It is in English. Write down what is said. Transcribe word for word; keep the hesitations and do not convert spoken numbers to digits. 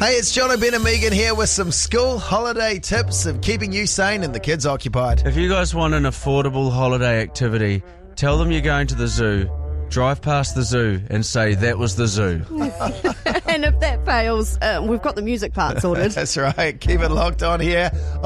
Hey, it's John Ben and Megan here with some school holiday tips of keeping you sane and the kids occupied. If you guys want an affordable holiday activity, tell them you're going to the zoo, drive past the zoo and say that was the zoo. And if that fails, uh, we've got the music part sorted. That's right. Keep it locked on here